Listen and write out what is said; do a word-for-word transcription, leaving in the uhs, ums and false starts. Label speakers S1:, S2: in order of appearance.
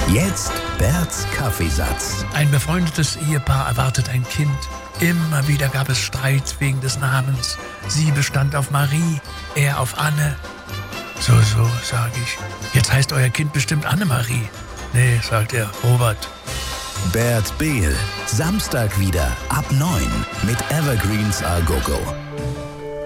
S1: Jetzt Berts Kaffeesatz.
S2: Ein befreundetes Ehepaar erwartet ein Kind. Immer wieder gab es Streit wegen des Namens. Sie bestand auf Marie, er auf Anne. So, so, sag ich. Jetzt heißt euer Kind bestimmt Annemarie. Nee, sagt er, Robert.
S1: Bert Behl, Samstag wieder ab neun mit Evergreens A Go Go.